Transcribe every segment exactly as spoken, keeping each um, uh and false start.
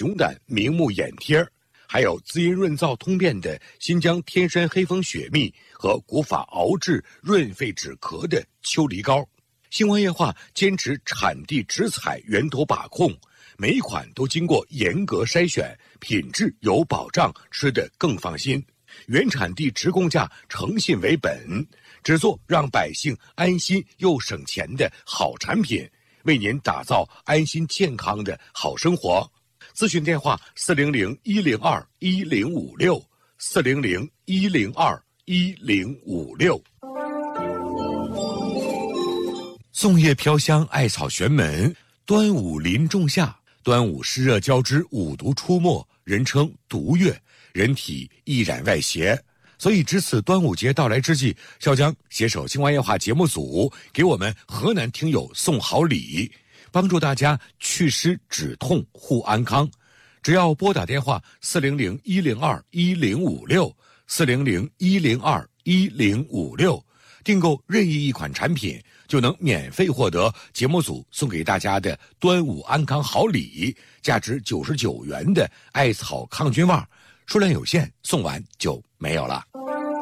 熊胆明目眼贴，还有滋阴润燥通便的新疆天山黑蜂雪蜜和古法熬制润肺止咳的秋梨膏。星光夜话坚持产地直采源头把控，每一款都经过严格筛选，品质有保障，吃得更放心。原产地直供价，诚信为本，只做让百姓安心又省钱的好产品，为您打造安心健康的好生活。咨询电话四零零一零二一零五六四零零一零二一零五六。粽叶飘香，艾草玄门。端午临仲夏，端午湿热交织，五毒出没，人称毒月，人体易染外邪。所以值此端午节到来之际，笑江携手星光夜话节目组，给我们河南听友送好礼，帮助大家祛湿止痛护安康。只要拨打电话四零零一零二一零五六四零零一零二一零五六，订购任意一款产品，就能免费获得节目组送给大家的端午安康好礼，价值九十九元的艾草抗菌袜，数量有限，送完就没有了。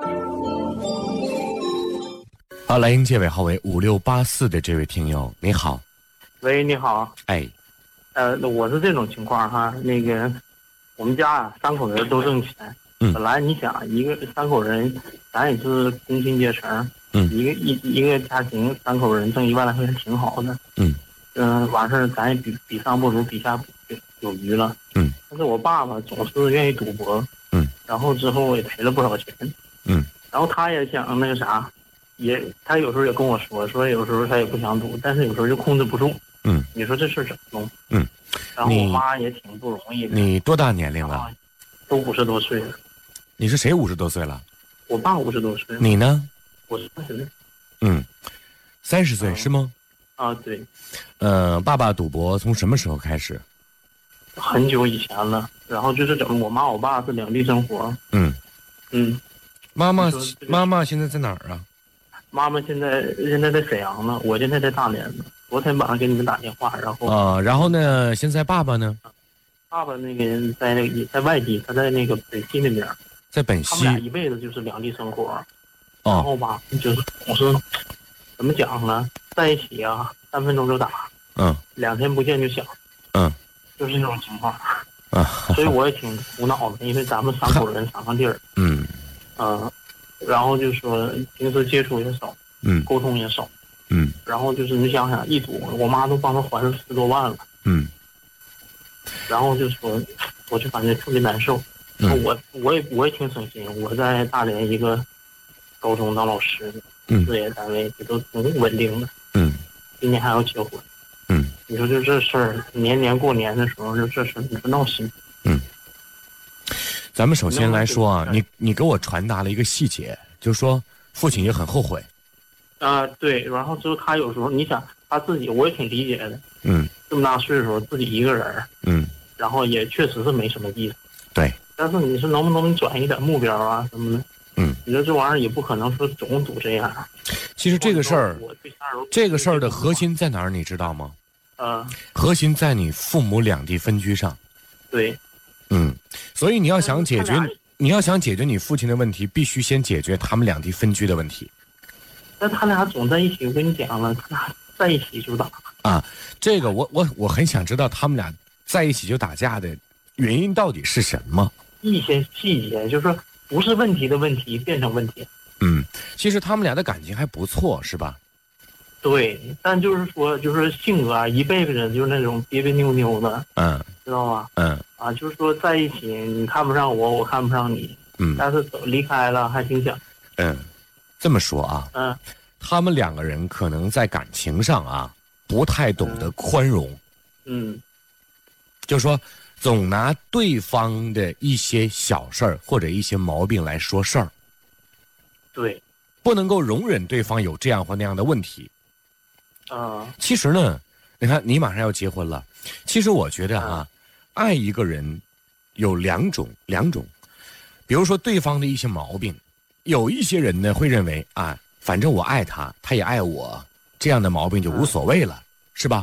好，来迎接尾号为五六八四的这位听友，你好。 喂，你好。 哎， 呃，我是这种情况哈，那个我们家啊三口人都挣钱，嗯，本来你想一个三口人，咱也是工薪阶层，嗯，一个一一个家庭三口人挣一万来块钱挺好的，嗯，嗯、呃，完事儿咱也比比上不如，比下有余了，嗯，但是我爸爸总是愿意赌博，嗯，然后之后也赔了不少钱，嗯，然后他也想那个啥，也他有时候也跟我说，说有时候他也不想赌，但是有时候就控制不住。嗯，你说这事怎么弄？嗯，然后我妈也挺不容易的。 你多大年龄了？ 都五十多岁了。 你是谁五十多岁了？ 我爸五十多岁。 你呢？ 我三十岁。 嗯，三十岁、嗯、是吗？ 啊，对。 呃，爸爸赌博从什么时候开始？ 很久以前了。然后就是怎么，我妈我爸是两地生活。嗯嗯。 妈妈妈妈现在在哪儿啊？ 妈妈现在现在在沈阳呢，我现在在大连呢。昨天晚上给你们打电话，然后啊、呃，然后呢？现在爸爸呢？ 爸爸那个人在那个在外地，他在那个本溪那边， 在本溪。 他们俩一辈子就是两地生活，哦、然后吧，就是总是怎么讲呢？在一起啊，三分钟就打，嗯，两天不见就想，嗯，就是这种情况，啊，所以我也挺苦恼的，因为咱们三口人三个地儿，嗯，嗯、呃，然后就说平时接触也少，嗯，沟通也少。嗯，然后就是你想想，一赌，我妈都帮他还了十多万了。嗯，然后就说，我就感觉特别难受。嗯，我我也我也挺省心，我在大连一个高中当老师，嗯，事业单位也都挺稳定的。嗯，今年还要结婚。嗯，你说就这事儿，年年过年的时候就这事儿，你说闹心。 嗯，咱们首先来说啊，你你给我传达了一个细节，就是说父亲也很后悔。 啊、呃，对，然后之后他有时候，你想他自己，我也挺理解的，嗯，这么大岁数自己一个人，嗯，然后也确实是没什么意思， 对， 但是你说能不能转移点目标啊什么的，嗯，你说这玩意儿也不可能说总赌这样。 其实这个事儿，这个事儿的核心在哪儿，你知道吗？ 呃， 核心在你父母两地分居上。 对， 嗯，所以你要想解决，你要想解决你父亲的问题，必须先解决他们两地分居的问题。 但他俩总在一起，我跟你讲了，他俩在一起就打啊。这个我我我很想知道他们俩在一起就打架的原因到底是什么？ 一些细节，就是说不是问题的问题变成问题。 嗯，其实他们俩的感情还不错，是吧？ 对，但就是说，就是性格啊，一辈子就是那种别别扭扭的，嗯，知道吗？嗯，啊，就是说在一起，你看不上我，我看不上你，嗯，但是走离开了还挺想， 嗯。这么说啊，嗯，他们两个人可能在感情上啊，不太懂得宽容，嗯，就说总拿对方的一些小事儿或者一些毛病来说事儿， 对， 不能够容忍对方有这样或那样的问题，啊，其实呢，你看你马上要结婚了，其实我觉得啊，嗯、爱一个人有两种两种，比如说对方的一些毛病。有一些人呢会认为啊，反正我爱他，他也爱我，这样的毛病就无所谓了，嗯、是吧？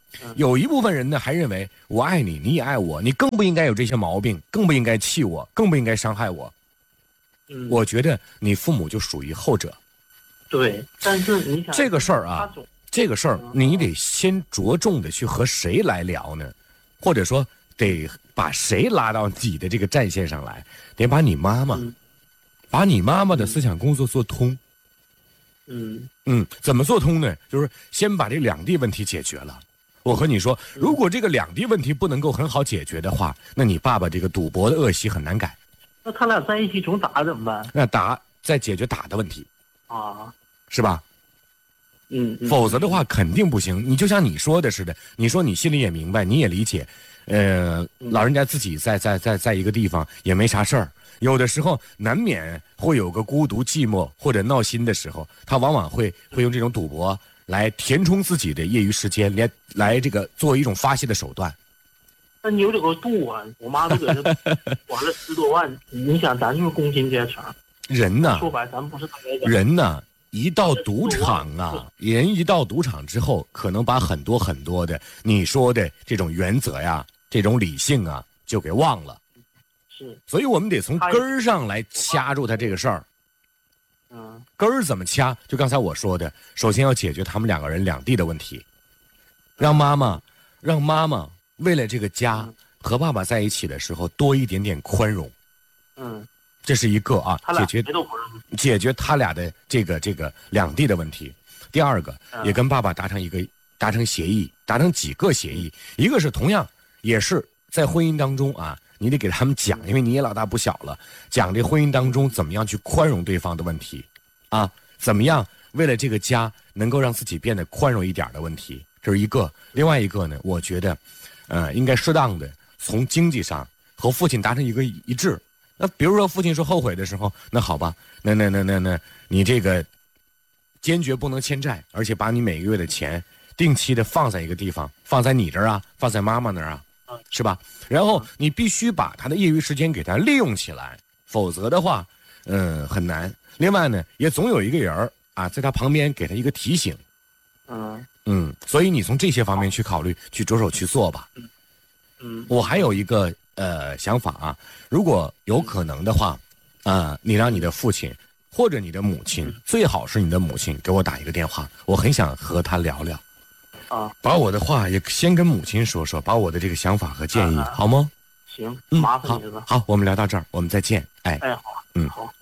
有一部分人呢还认为我爱你，你也爱我，你更不应该有这些毛病，更不应该气我，更不应该伤害我。 嗯， 我觉得你父母就属于后者。 对，但是你想这个事儿啊，这个事儿你得先着重的去和谁来聊呢？或者说得把谁拉到你的这个战线上来？得把你妈妈， 嗯、 把你妈妈的思想工作做通。 嗯嗯，怎么做通呢？就是先把这两地问题解决了。我和你说，如果这个两地问题不能够很好解决的话，那你爸爸这个赌博的恶习很难改。 那他俩在一起总打怎么办？ 那打再解决打的问题啊， 是吧？ 嗯，嗯否则的话肯定不行。你就像你说的似的，你说你心里也明白，你也理解，呃，老人家自己在在在在一个地方也没啥事儿。有的时候难免会有个孤独寂寞或者闹心的时候，他往往会会用这种赌博来填充自己的业余时间，来来这个作为一种发泄的手段。 那你有这个度啊！我妈都给他花了十多万，你想咱就是工薪阶层， 人呢？ 说白咱不是人呢？一到赌场啊，人一到赌场之后，可能把很多很多的你说的这种原则呀、这种理性啊，就给忘了。 是， 所以我们得从根儿上来掐住他这个事儿。 嗯， 根儿怎么掐？就刚才我说的，首先要解决他们两个人两地的问题，让妈妈，让妈妈为了这个家和爸爸在一起的时候多一点点宽容。 嗯， 这是一个啊，解决都不解决他俩的这个这个两地的问题。第二个，也跟爸爸达成一个达成协议，达成几个协议，一个是同样也是在婚姻当中啊。你得给他们讲，因为你也老大不小了，讲这婚姻当中怎么样去宽容对方的问题，啊，怎么样为了这个家能够让自己变得宽容一点的问题，这是一个。另外一个呢，我觉得，呃，应该适当的从经济上和父亲达成一个一致。那比如说父亲说后悔的时候，那好吧，那那那那那你这个坚决不能欠债，而且把你每个月的钱定期的放在一个地方，放在你这儿啊，放在妈妈那儿啊。是吧？然后你必须把他的业余时间给他利用起来，否则的话，嗯，很难。另外呢，也总有一个人啊，在他旁边给他一个提醒。 嗯嗯，所以你从这些方面去考虑，去着手去做吧。 嗯嗯， 我还有一个呃想法啊，如果有可能的话，啊、呃，你让你的父亲或者你的母亲，最好是你的母亲给我打一个电话，我很想和他聊聊。 啊， 把我的话也先跟母亲说说，把我的这个想法和建议，啊、好吗？ 行， 嗯， 麻烦你了。 好，好，我们聊到这儿，我们再见。哎， 哎，好， 嗯， 好。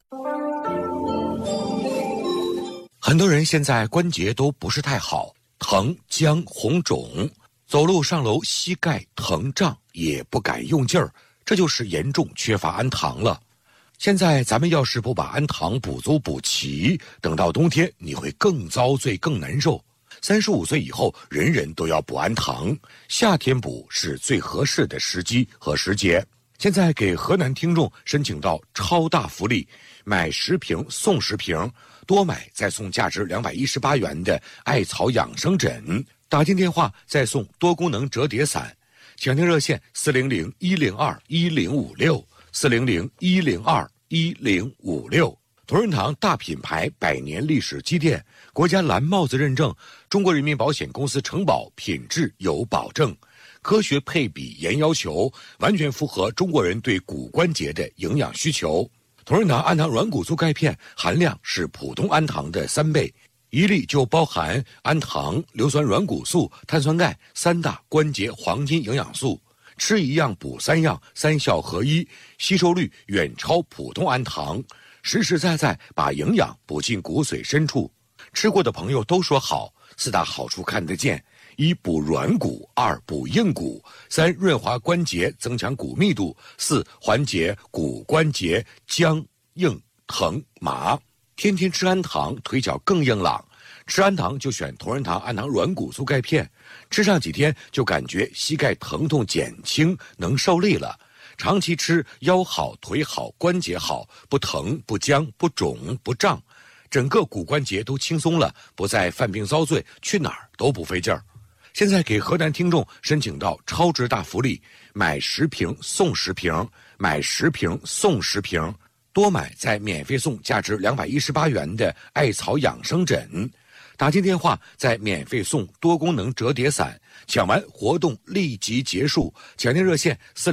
很多人现在关节都不是太好，疼、僵、红肿，走路上楼膝盖疼胀，也不敢用劲儿，这就是严重缺乏氨糖了。现在咱们要是不把氨糖补足补齐，等到冬天你会更遭罪更难受。三十五岁以后，人人都要补氨糖，夏天补是最合适的时机和时节。现在给河南听众申请到超大福利，买十瓶送十瓶，多买再送价值两百一十八元的艾草养生枕，打进电话再送多功能折叠伞。抢听热线四零零一零二一零五六四零零一零二一零五六。同仁堂大品牌百年历史积淀，国家蓝帽子认证，中国人民保险公司承保，品质有保证，科学配比严要求，完全符合中国人对骨关节的营养需求。同仁堂氨糖软骨素钙片含量是普通氨糖的三倍，一粒就包含氨糖、硫酸软骨素、碳酸钙三大关节黄金营养素，吃一样补三样，三效合一，吸收率远超普通氨糖，实实在在把营养补进骨髓深处。吃过的朋友都说好，四大好处看得见：一补软骨，二补硬骨，三润滑关节增强骨密度，四缓解骨关节僵硬疼麻。天天吃氨糖，腿脚更硬朗。吃氨糖就选同仁堂氨糖软骨素钙片，吃上几天就感觉膝盖疼痛减轻，能受力了。长期吃，腰好腿好关节好，不疼不僵不肿不胀，整个骨关节都轻松了，不再犯病遭罪，去哪儿都不费劲儿。现在给河南听众申请到超值大福利，买十瓶送十瓶，买十瓶送十瓶，多买再免费送价值两百一十八元的艾草养生枕。 打进电话再免费送多功能折叠伞，抢完活动立即结束。抢电热线四。